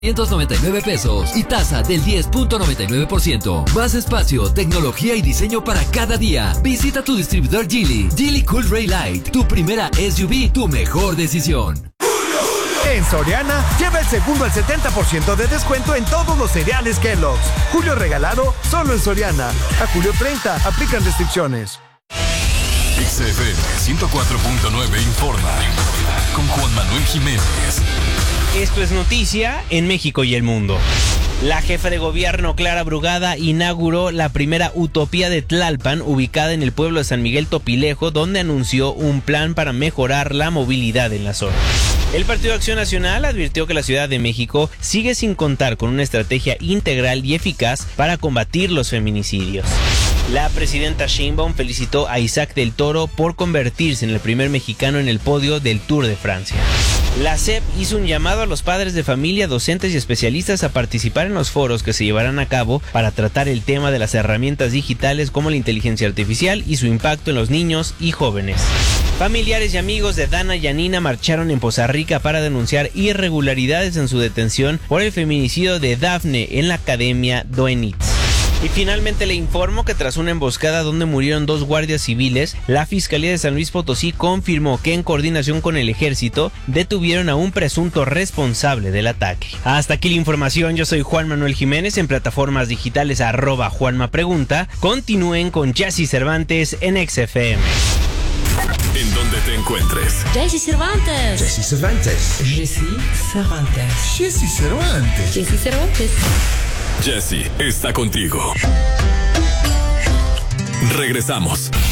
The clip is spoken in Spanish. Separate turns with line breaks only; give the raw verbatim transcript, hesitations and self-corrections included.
quinientos noventa y nueve pesos y tasa del diez punto noventa y nueve por ciento. Más espacio, tecnología y diseño para cada día. Visita tu distribuidor Geely. Geely Cool Ray Light, tu primera S U V, tu mejor decisión.
En Soriana, lleva el segundo al setenta por ciento de descuento en todos los cereales Kellogg's. Julio regalado, solo en Soriana. A julio treinta, aplican restricciones.
X F M ciento cuatro punto nueve informa con Juan Manuel Jiménez.
Esto es noticia en México y el mundo. La jefa de gobierno, Clara Brugada, inauguró la primera utopía de Tlalpan, ubicada en el pueblo de San Miguel Topilejo, donde anunció un plan para mejorar la movilidad en la zona. El Partido Acción Nacional advirtió que la Ciudad de México sigue sin contar con una estrategia integral y eficaz para combatir los feminicidios. La presidenta Sheinbaum felicitó a Isaac del Toro por convertirse en el primer mexicano en el podio del Tour de Francia. La S E P hizo un llamado a los padres de familia, docentes y especialistas a participar en los foros que se llevarán a cabo para tratar el tema de las herramientas digitales como la inteligencia artificial y su impacto en los niños y jóvenes. Familiares y amigos de Dana Yanina marcharon en Poza Rica para denunciar irregularidades en su detención por el feminicidio de Dafne en la Academia Doenitz. Y finalmente le informo que tras una emboscada donde murieron dos guardias civiles, la Fiscalía de San Luis Potosí confirmó que en coordinación con el ejército detuvieron a un presunto responsable del ataque. Hasta aquí la información, yo soy Juan Manuel Jiménez, en plataformas digitales arroba Juanma Pregunta. Continúen con Jessy Cervantes en X F M.
En donde te encuentres.
Jessy Cervantes.
Jessy Cervantes.
Jessy Cervantes.
Jessy Cervantes.
Jessy Cervantes.
Jessy está contigo. Regresamos.